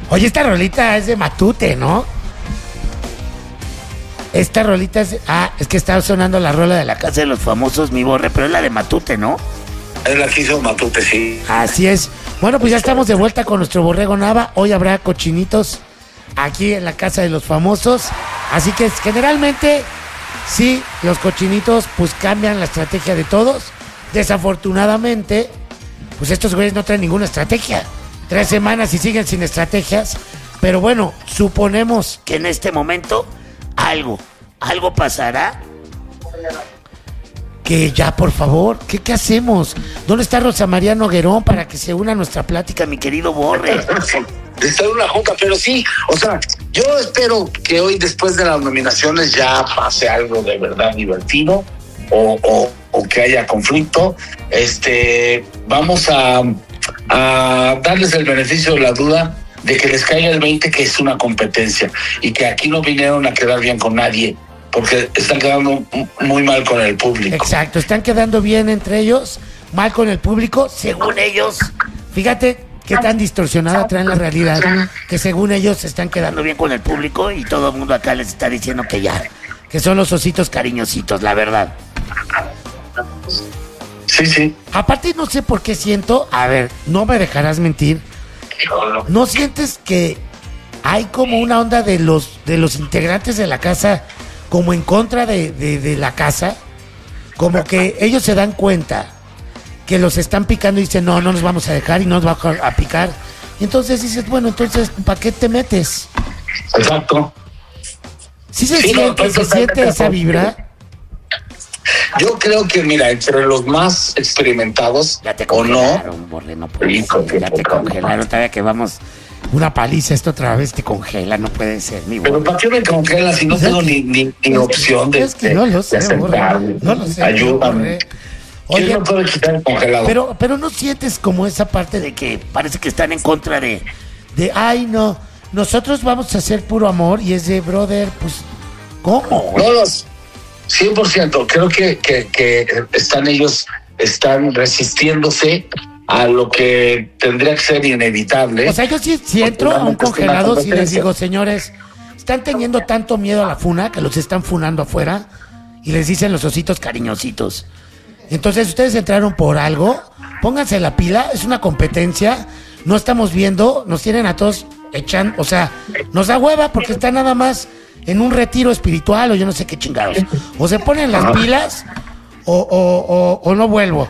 Oye, esta rolita es de Matute, ¿no? Esta rolita es... es que estaba sonando la rola de la Casa de los Famosos, mi Borre, pero es la de Matute, ¿no? Es la que hizo Matute, sí. Así es. Bueno, pues ya estamos de vuelta con nuestro Borrego Nava. Hoy habrá cochinitos aquí en la Casa de los Famosos. Así que generalmente, sí, los cochinitos pues cambian la estrategia de todos. Desafortunadamente, pues estos güeyes no traen ninguna estrategia. 3 semanas y siguen sin estrategias. Pero bueno, suponemos que en este momento algo pasará. Que ya, por favor, ¿qué hacemos? ¿Dónde está Rosa María Noguerón para que se una a nuestra plática, mi querido Borre? Está en una junta, pero sí, o sea, yo espero que hoy, después de las nominaciones, ya pase algo de verdad divertido o que haya conflicto. Vamos a darles el beneficio de la duda de que les caiga el 20 que es una competencia y que aquí no vinieron a quedar bien con nadie, porque están quedando muy mal con el público. Exacto, están quedando bien entre ellos, mal con el público, según ellos. Fíjate qué tan distorsionada traen la realidad, que según ellos se están quedando bien con el público y todo el mundo acá les está diciendo que ya, que son los ositos cariñositos, la verdad. Sí, sí. Aparte no sé por qué siento, a ver, no me dejarás mentir, ¿no sientes que hay como una onda de los integrantes de la casa como en contra de la casa? Como que ellos se dan cuenta que los están picando y dicen, no nos vamos a dejar y no nos vamos a picar. Y entonces dices, bueno, entonces, ¿para qué te metes? Exacto. ¿Sí se siente esa vibra? Yo creo que, mira, entre los más experimentados, ya te o congelaron, no, Borre, no puede ser, ya te congelaron, todavía que vamos una paliza, esto otra vez te congela, no puede ser, mi Borre. Pero ¿para qué me congela si no tengo ni opción de no lo sé, acercarme? No lo sé, ayúdame. Oye, ¿Quién no puede quitar el congelado? Pero no sientes como esa parte de que parece que están en contra de ay, no, nosotros vamos a hacer puro amor, y es de, brother, pues, ¿cómo? Todos, 100%. Creo que están resistiéndose a lo que tendría que ser inevitable. O sea, yo si entro a un congelado, si les digo, señores, están teniendo tanto miedo a la funa que los están funando afuera y les dicen los ositos cariñositos. Entonces, ustedes entraron por algo, pónganse la pila, es una competencia, no estamos viendo, nos tienen a todos echando, o sea, nos da hueva porque está nada más en un retiro espiritual o yo no sé qué chingados. O se ponen las pilas o no vuelvo.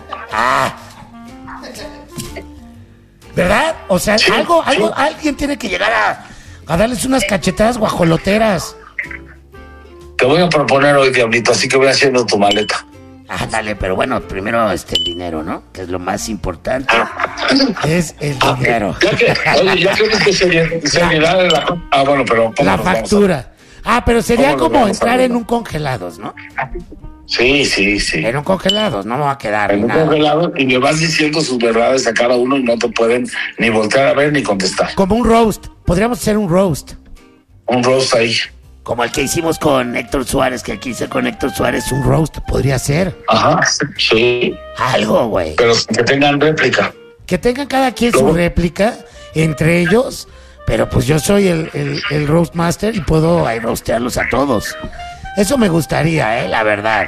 ¿Verdad? O sea, sí, alguien tiene que llegar a darles unas cachetadas guajoloteras. Te voy a proponer hoy, Diablito, así que voy haciendo tu maleta. Dale, pero bueno, primero el dinero, ¿no? Que es lo más importante. Es el dinero. Ya que seriedad de la... bueno, pero... La factura. Pero sería como entrar en un congelados, ¿no? Sí. En un congelados, no me va a quedar en un nada. Congelado, y le vas diciendo sus verdades a cada uno y no te pueden ni voltear a ver ni contestar. Como un roast. Podríamos hacer un roast. Un roast ahí. Como el que hicimos con Héctor Suárez, que aquí hice con Héctor Suárez, un roast podría ser. Ajá, sí. Algo, güey. Pero que tengan réplica. Que tengan cada quien su réplica entre ellos, pero pues yo soy el roast master y puedo roastearlos a todos. Eso me gustaría, la verdad.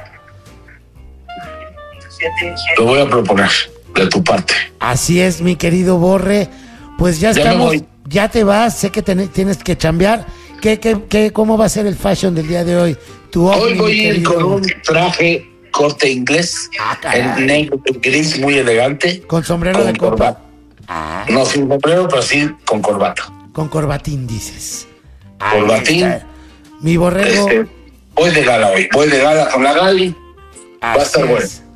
Lo voy a proponer de tu parte. Así es, mi querido Borre. Pues ya estamos, ya te vas, sé que tienes que chambear. ¿Cómo va a ser el fashion del día de hoy? Hoy voy a ir con un traje corte inglés, en negro, gris, muy elegante. ¿Con sombrero de copa? No sin sombrero, pero sí con corbata. Con corbatín, dices. Corbatín. Mi Borrego. Voy de gala hoy, voy de gala con la Gali. Va a estar bueno.